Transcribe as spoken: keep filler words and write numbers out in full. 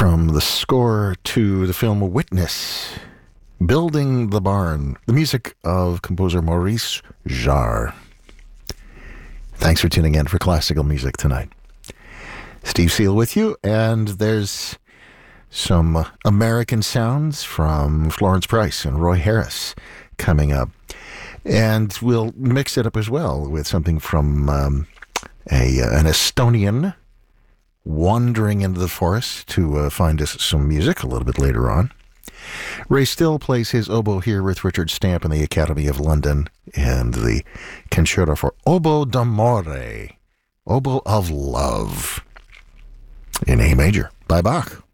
from the score to the film Witness, Building the Barn, the music of composer Maurice Jarre. Thanks for tuning in for classical music tonight. Steve Seal with you, and there's some American sounds from Florence Price and Roy Harris coming up. And we'll mix it up as well with something from um, a uh, an Estonian wandering into the forest to uh, find us some music a little bit later on. Ray Still plays his oboe here with Richard Stamp in the Academy of London and the Concerto for Oboe d'Amore, Oboe of Love, in A major by Bach.